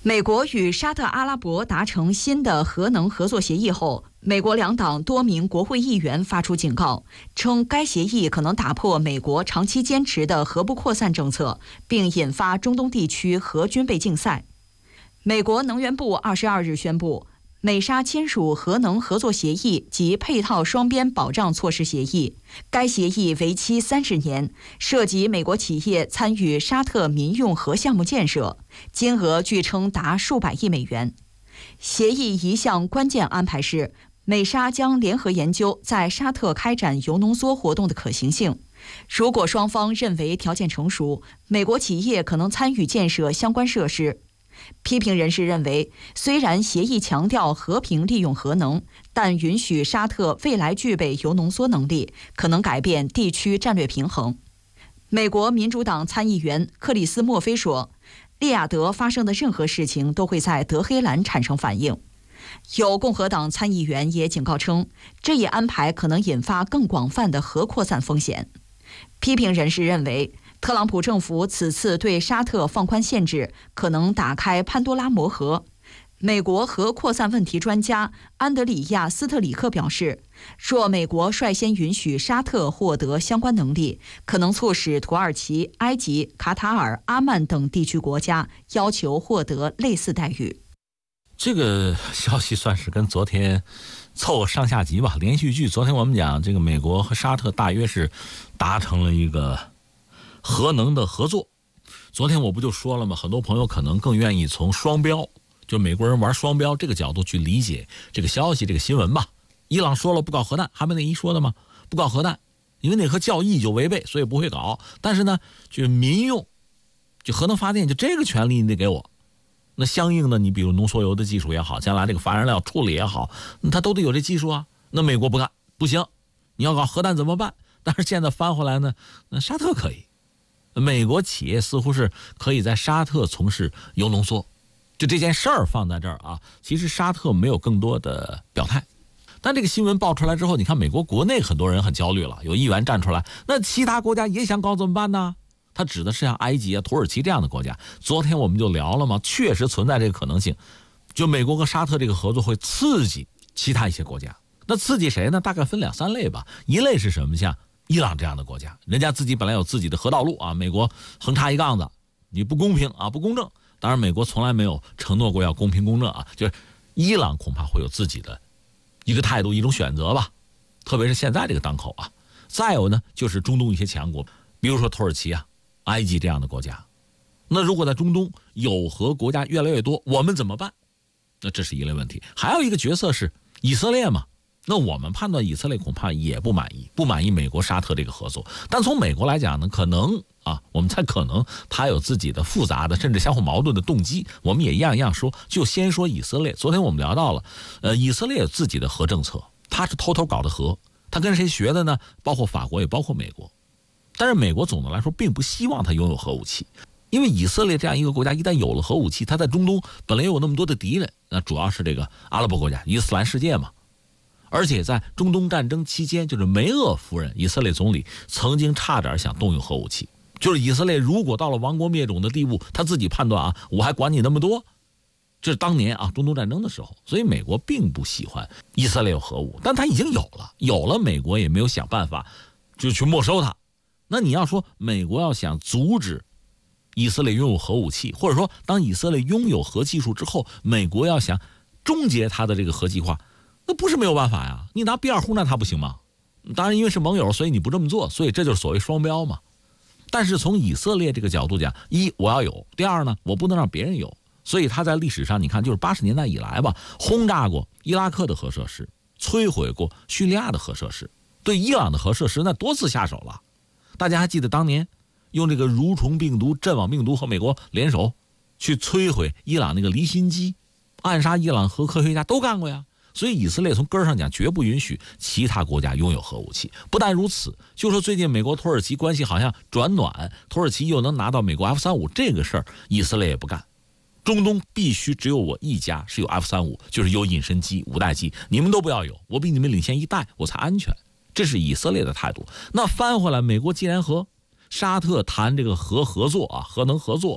美国与沙特阿拉伯达成新的核能合作协议后，美国两党多名国会议员发出警告，称该协议可能打破美国长期坚持的核不扩散政策，并引发中东地区核军备竞赛。美国能源部22日宣布，美沙签署核能合作协议及配套双边保障措施协议。该协议为期30年，涉及美国企业参与沙特民用核项目建设，金额据称达数百亿美元。协议一项关键安排是，美沙将联合研究在沙特开展铀浓缩活动的可行性。如果双方认为条件成熟，美国企业可能参与建设相关设施。批评人士认为，虽然协议强调和平利用核能，但允许沙特未来具备铀浓缩能力，可能改变地区战略平衡。美国民主党参议员克里斯·墨菲说，利雅得发生的任何事情都会在德黑兰产生反应。有共和党参议员也警告称，这一安排可能引发更广泛的核扩散风险。批评人士认为，特朗普政府此次对沙特放宽限制，可能打开潘多拉魔盒。美国核扩散问题专家安德里亚·斯特里克表示，若美国率先允许沙特获得相关能力，可能促使土耳其、埃及、卡塔尔、阿曼等地区国家要求获得类似待遇。 这个消息算是跟昨天凑个上下集吧，连续剧。昨天我们讲这个美国和沙特大约是达成了一个核能的合作。昨天我不就说了吗？很多朋友可能更愿意从双标，就美国人玩双标这个角度去理解这个消息、这个新闻吧。伊朗说了不搞核弹，哈梅内伊说的吗？不搞核弹，因为那和教义就违背，所以不会搞。但是呢，就民用，就核能发电，就这个权利你得给我。那相应的，你比如浓缩铀的技术也好，将来这个发燃料处理也好，它都得有这技术啊。那美国不干，不行，你要搞核弹怎么办？但是现在翻回来呢，那沙特可以。美国企业似乎是可以在沙特从事铀浓缩，就这件事儿放在这儿啊。其实沙特没有更多的表态，但这个新闻爆出来之后，你看美国国内很多人很焦虑了，有议员站出来，那其他国家也想搞怎么办呢？他指的是像埃及啊、土耳其这样的国家。昨天我们就聊了嘛，确实存在这个可能性，就美国和沙特这个合作会刺激其他一些国家。那刺激谁呢？大概分2、3类吧。一类是什么？像伊朗这样的国家，人家自己本来有自己的核道路啊，美国横插一杠子，你不公平啊，不公正。当然美国从来没有承诺过要公平公正啊，就是伊朗恐怕会有自己的一个态度、一种选择吧，特别是现在这个当口啊。再有呢，就是中东一些强国，比如说土耳其啊、埃及这样的国家。那如果在中东有核国家越来越多，我们怎么办？那这是一类问题。还有一个角色是以色列嘛，那我们判断以色列恐怕也不满意美国沙特这个合作。但从美国来讲呢，可能啊，我们猜可能他有自己的复杂的甚至相互矛盾的动机。我们也一样一样说，就先说以色列。昨天我们聊到了，以色列有自己的核政策，他是偷偷搞的核，他跟谁学的呢？包括法国也包括美国。但是美国总的来说并不希望他拥有核武器，因为以色列这样一个国家一旦有了核武器，他在中东本来有那么多的敌人，那主要是这个阿拉伯国家、伊斯兰世界嘛。而且在中东战争期间，就是梅厄夫人以色列总理曾经差点想动用核武器，就是以色列如果到了亡国灭种的地步，他自己判断啊，我还管你那么多。这是当年啊中东战争的时候，所以美国并不喜欢以色列有核武，但他已经有了，美国也没有想办法就去没收它。那你要说美国要想阻止以色列拥有核武器，或者说当以色列拥有核技术之后，美国要想终结他的这个核计划，那不是没有办法呀。你拿 B2 轰炸他不行吗？当然因为是盟友，所以你不这么做，所以这就是所谓双标嘛。但是从以色列这个角度讲，一我要有，第二呢，我不能让别人有。所以他在历史上你看，就是80年代以来吧，轰炸过伊拉克的核设施，摧毁过叙利亚的核设施，对伊朗的核设施那多次下手了。大家还记得当年用这个蠕虫病毒、阵网病毒和美国联手去摧毁伊朗那个离心机，暗杀伊朗核科学家都干过呀。所以以色列从根上讲绝不允许其他国家拥有核武器。不但如此，就说最近美国土耳其关系好像转暖，土耳其又能拿到美国 F-35这个事儿，以色列也不干。中东必须只有我一家是有 F-35，就是有隐身机、五代机，你们都不要有，我比你们领先一代，我才安全。这是以色列的态度。那翻回来，美国既然和沙特谈这个核合作啊，核能合作，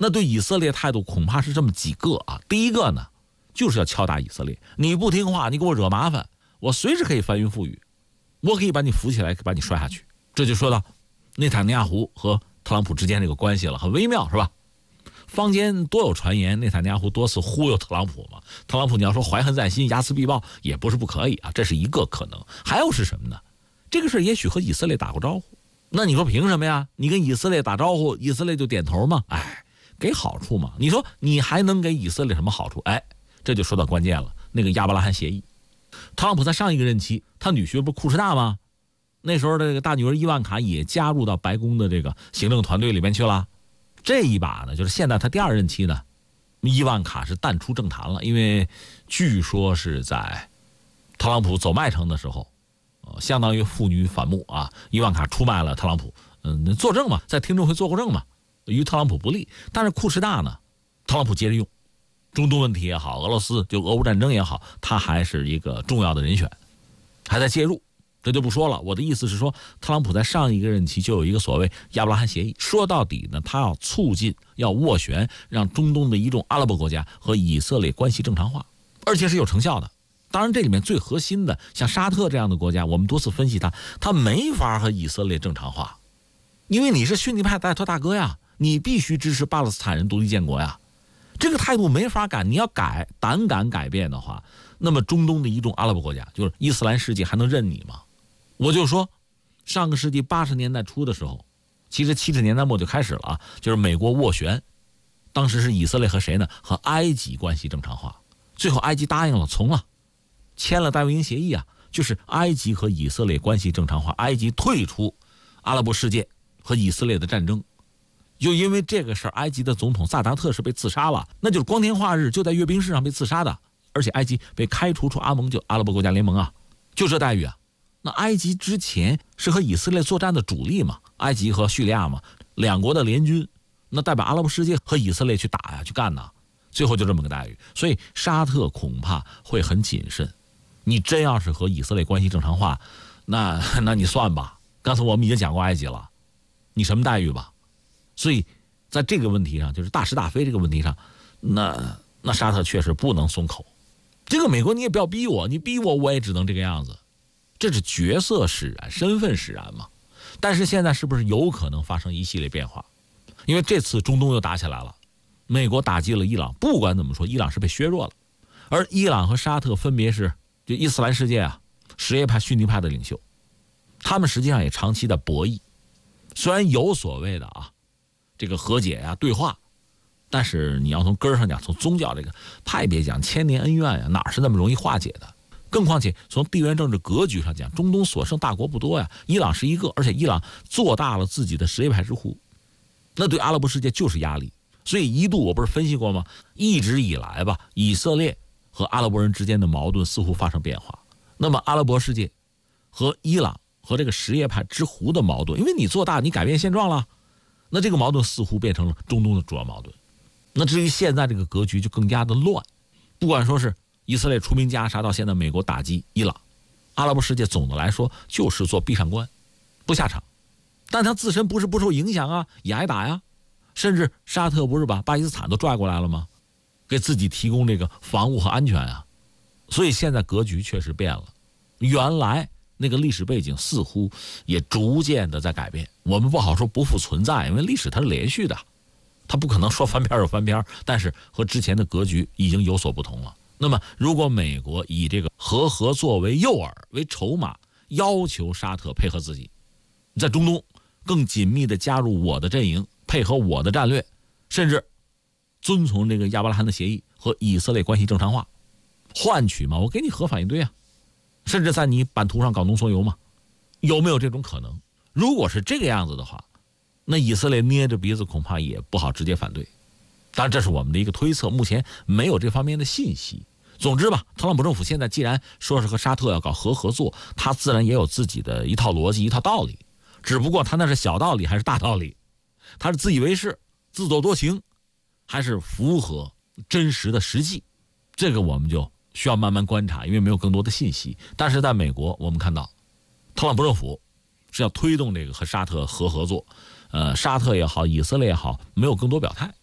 那对以色列态度恐怕是这么几个啊。第一个呢，就是要敲打以色列，你不听话，你给我惹麻烦，我随时可以翻云覆雨，我可以把你扶起来，把你摔下去。这就说到内塔尼亚胡和特朗普之间这个关系了，很微妙，是吧？坊间多有传言，内塔尼亚胡多次忽悠特朗普嘛。特朗普你要说怀恨在心、睚眦必报，也不是不可以啊，这是一个可能。还有是什么呢？这个事也许和以色列打过招呼。那你说凭什么呀？你跟以色列打招呼，以色列就点头吗？哎，给好处嘛。你说你还能给以色列什么好处？哎，这就说到关键了，那个亚伯拉罕协议。特朗普在上一个任期，他女婿不是库什纳吗？那时候的这个大女儿伊万卡也加入到白宫的这个行政团队里面去了。这一把呢，就是现在他第二任期呢，伊万卡是淡出政坛了，因为据说是在特朗普走麦城的时候，相当于妇女反目啊，伊万卡出卖了特朗普，作证嘛，在听证会做过证嘛，于特朗普不利。但是库什纳呢，特朗普接着用，中东问题也好，俄罗斯就俄乌战争也好，他还是一个重要的人选，还在介入。这就不说了，我的意思是说，特朗普在上一个任期就有一个所谓亚伯拉罕协议，说到底呢，他要促进、要斡旋，让中东的一众阿拉伯国家和以色列关系正常化，而且是有成效的。当然，这里面最核心的，像沙特这样的国家，我们多次分析他没法和以色列正常化，因为你是逊尼派带头大哥呀，你必须支持巴勒斯坦人独立建国呀，这个态度没法改。你要胆敢改变的话，那么中东的一众阿拉伯国家，就是伊斯兰世界，还能认你吗？我就说，上个世纪80年代初的时候，其实70年代末就开始了啊，就是美国斡旋，当时是以色列和谁呢？和埃及关系正常化，最后埃及答应了，从了，签了戴维营协议啊，就是埃及和以色列关系正常化，埃及退出阿拉伯世界和以色列的战争。就因为这个事儿，埃及的总统萨达特是被刺杀了，那就是光天化日就在阅兵式上被刺杀的，而且埃及被开除出阿盟，就阿拉伯国家联盟啊，就这待遇啊。那埃及之前是和以色列作战的主力嘛，埃及和叙利亚嘛，两国的联军，那代表阿拉伯世界和以色列去打呀，去干呐，最后就这么个待遇。所以沙特恐怕会很谨慎。你真要是和以色列关系正常化，那你算吧。刚才我们已经讲过埃及了，你什么待遇吧？所以在这个问题上，就是大是大非这个问题上，那沙特确实不能松口。这个美国你也不要逼我，你逼我我也只能这个样子。这是角色使然，身份使然嘛。但是现在是不是有可能发生一系列变化？因为这次中东又打起来了，美国打击了伊朗，不管怎么说，伊朗是被削弱了，而伊朗和沙特分别是就伊斯兰世界啊，什叶派、逊尼派的领袖，他们实际上也长期的博弈。虽然有所谓的这个和解呀、对话，但是你要从根儿上讲，从宗教这个派别讲，千年恩怨呀，哪是那么容易化解的？更况且从地缘政治格局上讲，中东所剩大国不多呀，伊朗是一个，而且伊朗做大了自己的什叶派之湖，那对阿拉伯世界就是压力。所以一度我不是分析过吗？一直以来吧，以色列和阿拉伯人之间的矛盾似乎发生变化。那么阿拉伯世界和伊朗和这个什叶派之湖的矛盾，因为你做大，你改变现状了，那这个矛盾似乎变成了中东的主要矛盾。那至于现在这个格局就更加的乱，不管说是以色列出兵加沙，到现在美国打击伊朗，阿拉伯世界总的来说就是做闭上关，不下场。但他自身不是不受影响啊，也挨打呀。甚至沙特不是把巴基斯坦都拽过来了吗？给自己提供这个防务和安全啊。所以现在格局确实变了，原来那个历史背景似乎也逐渐的在改变。我们不好说不复存在，因为历史它是连续的，它不可能说翻篇有翻篇，但是和之前的格局已经有所不同了。那么如果美国以这个核合作为诱饵为筹码，要求沙特配合自己在中东更紧密的加入我的阵营，配合我的战略，甚至遵从这个亚伯拉罕的协议和以色列关系正常化，换取嘛，我给你核反应堆啊，甚至在你版图上搞浓缩铀嘛，有没有这种可能？如果是这个样子的话，那以色列捏着鼻子恐怕也不好直接反对。当然这是我们的一个推测，目前没有这方面的信息。总之吧，特朗普政府现在既然说是和沙特要搞核合作，他自然也有自己的一套逻辑、一套道理，只不过他那是小道理还是大道理，他是自以为是、自作多情，还是符合真实的实际，这个我们就需要慢慢观察，因为没有更多的信息。但是在美国我们看到特朗普政府是要推动这个和沙特核合作，沙特也好，以色列也好，没有更多表态。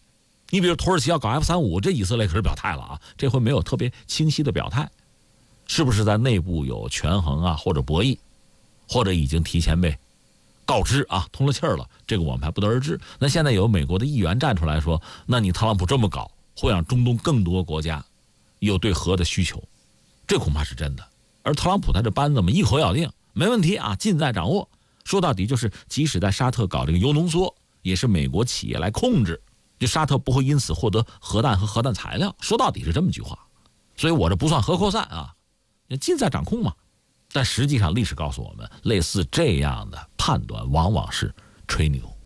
你比如土耳其要搞 F-35，这以色列可是表态了啊，这回没有特别清晰的表态，是不是在内部有权衡啊，或者博弈，或者已经提前被告知啊，通了气儿了，这个我们还不得而知。那现在有美国的议员站出来说，那你特朗普这么搞，会让中东更多国家有对核的需求，这恐怕是真的。而特朗普他这班子嘛，一口咬定没问题啊，尽在掌握。说到底就是，即使在沙特搞这个铀浓缩，也是美国企业来控制。就沙特不会因此获得核弹和核弹材料，说到底是这么句话，所以我这不算核扩散啊，尽在掌控嘛。但实际上历史告诉我们，类似这样的判断往往是吹牛。